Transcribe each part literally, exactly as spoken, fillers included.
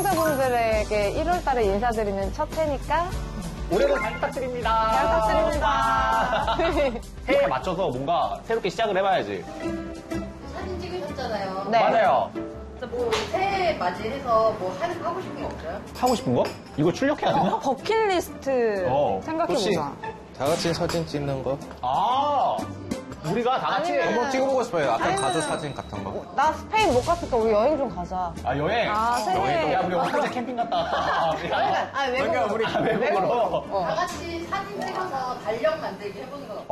시청자분들에게 일월 달에 인사드리는 첫 회니까 올해도 잘 부탁드립니다. 잘 부탁드립니다. 새해에 맞춰서 뭔가 새롭게 시작을 해봐야지. 사진 찍으셨잖아요. 네. 맞아요. 뭐 새해 맞이해서 뭐 하는 거 하고 싶은 게 없어요? 하고 싶은 거? 이거 출력해야 되나? 어, 버킷리스트 어, 생각해보자. 다 같이 사진 찍는 거? 아, 우리가 다 같이 아니면- 한번 찍어보고 싶어요. 아까 아니면- 가족 사진 같은 거. 나 스페인 못 갔으니까 우리 여행 좀 가자. 아 여행. 아, 새해. 야 우리 엊그제 캠핑 갔다 왔다. 아, 외국으로. 우리 아, 외국으로. 다 같이 사진 찍어서 달력 만들기 해보는 거.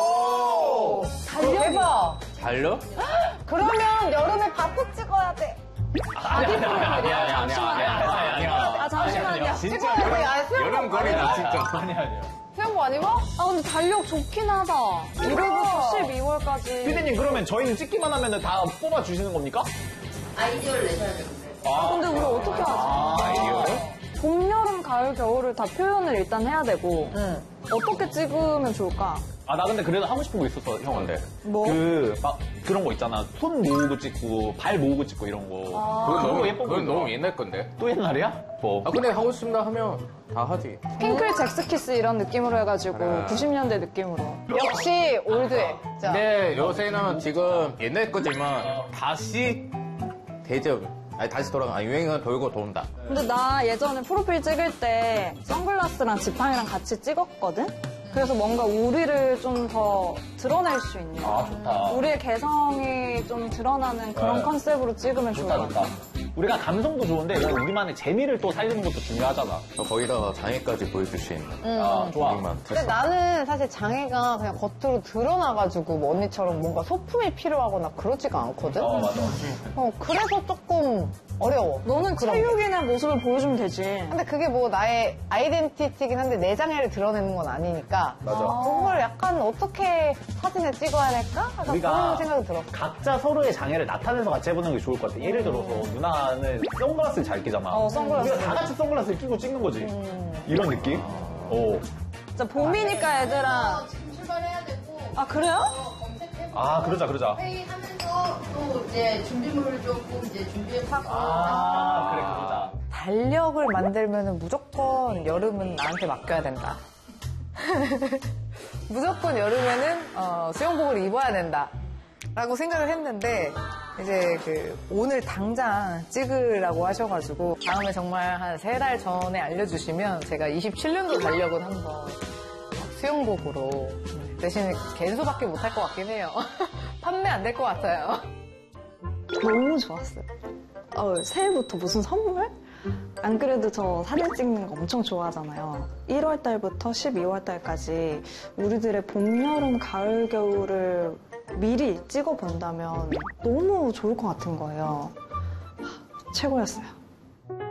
오. 대박. 달려? 그러면 여름에 바프 찍어야 돼. 아니야 아니야 아니야 아니야 아니야 아니야. 아, 잠시만요. 진짜 찍어야 돼. 아, 수영복 여름 거리다, 아니야? 진짜. 아니야 아니야. 수영복 아니고? 아, 근데 달력 좋긴 하다. 일월부터 십이월까지. 피디님 그러면 저희는 찍기만 하면 다 뽑아 주시는 겁니까? 아이디어를 내셔야 되는데. 아, 근데 우리 어떻게 하지? 아, 이거를? 봄, 여름, 가을, 겨울을 다 표현을 일단 해야 되고 어떻게 찍으면 좋을까? 아, 나 근데 그래도 하고 싶은 거 있었어, 형한테. 뭐? 그, 막, 그런 거 있잖아. 손 모으고 찍고, 발 모으고 찍고 이런 거. 그거 너무 예뻐 그건 보인다. 너무 옛날 건데. 또 옛날이야? 뭐. 아, 근데 하고 싶다 하면 다 하지. 핑클 잭스키스 이런 느낌으로 해가지고 그래. 구십 년대 느낌으로. 역시 올드해. 자. 근데 요새는 지금 옛날 거지만 다시 대접, 아니 다시 돌아가, 아니 유행은 돌고 돈다. 근데 나 예전에 프로필 찍을 때 선글라스랑 지팡이랑 같이 찍었거든? 그래서 뭔가 우리를 좀 더 드러낼 수 있는. 아, 좋다. 우리의 개성이 좀 드러나는 그런 네. 컨셉으로 찍으면 좋을 좋다, 것 좋다. 같아. 우리가 감성도 좋은데, 우리만의 재미를 또 살리는 것도 중요하잖아. 거기다가 장애까지 보여줄 수 있는. 아, 좋아. 우리만 근데 됐어. 나는 사실 장애가 그냥 겉으로 드러나가지고 뭐 언니처럼 뭔가 소품이 필요하거나 그러지가 않거든? 어, 맞아. 어, 그래서 조금 어려워. 너는 체육인의 모습을 보여주면 되지. 근데 그게 뭐 나의 아이덴티티긴 한데 내 장애를 드러내는 건 아니니까. 맞아. 그걸 약간 어떻게 사진에 찍어야 될까? 약간 우리가 그런 생각이 들었어. 각자 서로의 장애를 나타내서 같이 해보는 게 좋을 것 같아. 예를 들어서 누나는 선글라스를 잘 끼잖아. 어, 선글라스. 우리가 다 같이 선글라스를 끼고 찍는 거지. 이런 느낌? 오. 진짜 봄이니까 얘들아. 어, 지금 출발해야 되고. 아, 그래요? 어, 검색해보고. 아, 그러자, 그러자. 회의하면서 또 이제 준비물을 조금 이제 준비해보고. 아, 그래, 그러자. 달력을 만들면 무조건 여름은 나한테 맡겨야 된다. 무조건 여름에는 어, 수영복을 입어야 된다. 라고 생각을 했는데 이제 그 오늘 당장 찍으라고 하셔가지고 다음에 정말 한 세 달 전에 알려주시면 제가 이십칠 년도 달력은 한번 수영복으로 대신에 갠소밖에 못할 것 같긴 해요. 판매 안 될 것 같아요. 너무 좋았어요. 어, 새해부터 무슨 선물? 안 그래도 저 사진 찍는 거 엄청 좋아하잖아요. 일월 달부터 십이월 달까지 우리들의 봄, 여름, 가을, 겨울을 미리 찍어본다면 너무 좋을 것 같은 거예요. 최고였어요.